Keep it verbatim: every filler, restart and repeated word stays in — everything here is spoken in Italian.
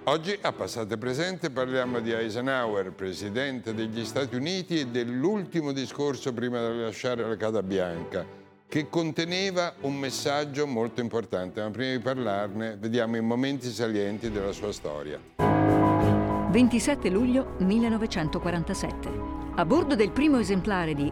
Oggi a Passato e Presente parliamo di Eisenhower, presidente degli Stati Uniti, e dell'ultimo discorso prima di lasciare la Casa Bianca, che conteneva un messaggio molto importante. Ma prima di parlarne, vediamo i momenti salienti della sua storia. ventisette luglio millenovecentoquarantasette. A bordo del primo esemplare di